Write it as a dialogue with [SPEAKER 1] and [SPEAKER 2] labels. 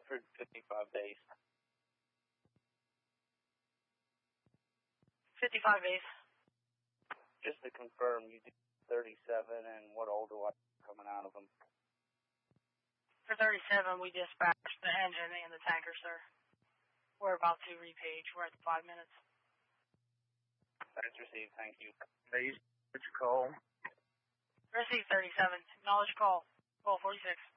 [SPEAKER 1] for 55 days.
[SPEAKER 2] 55 days.
[SPEAKER 1] Just to confirm, you do 37, and what all do I coming out of them?
[SPEAKER 2] For 37, we dispatched the engine and the tanker, sir. We're about to repage. We're at 5 minutes.
[SPEAKER 1] That's received. Thank you.
[SPEAKER 3] Please, what's your call?
[SPEAKER 2] Received 37. Acknowledge call. 1246.